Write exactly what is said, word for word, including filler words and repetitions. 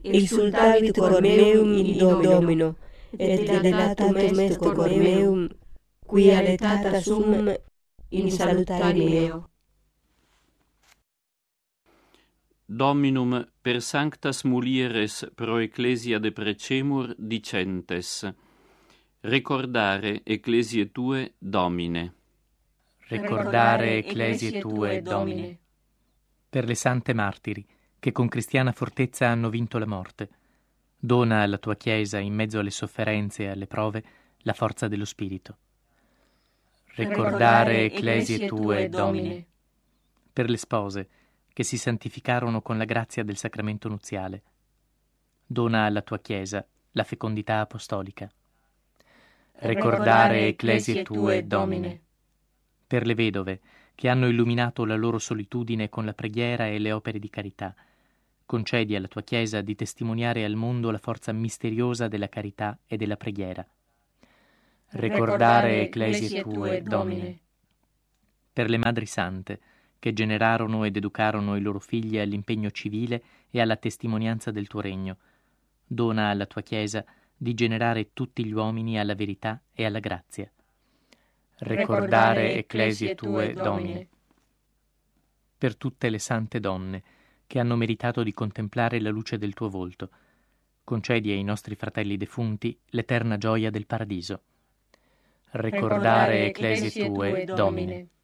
exsultavit cor meum in Domino, et delatum est cor meum, qui aletata sum in salutare meo. Dominum per sanctas mulieres pro ecclesia deprecemur dicentes: recordare ecclesiae tue, Domine. Ricordare ecclesie tue, Domine. Per le sante martiri, che con cristiana fortezza hanno vinto la morte, dona alla tua Chiesa, in mezzo alle sofferenze e alle prove, la forza dello Spirito. Ricordare ecclesie tue, Domine. Per le spose, che si santificarono con la grazia del sacramento nuziale, dona alla tua Chiesa la fecondità apostolica. Ricordare ecclesie tue, Domine. Per le vedove, che hanno illuminato la loro solitudine con la preghiera e le opere di carità, concedi alla tua Chiesa di testimoniare al mondo la forza misteriosa della carità e della preghiera. Ricordare ecclesie tue, Domine. Per le madri sante, che generarono ed educarono i loro figli all'impegno civile e alla testimonianza del tuo regno, dona alla tua Chiesa di generare tutti gli uomini alla verità e alla grazia. Ricordare ecclesie tue, Domine. Per tutte le sante donne che hanno meritato di contemplare la luce del tuo volto, concedi ai nostri fratelli defunti l'eterna gioia del paradiso. Ricordare ecclesie tue, Domine.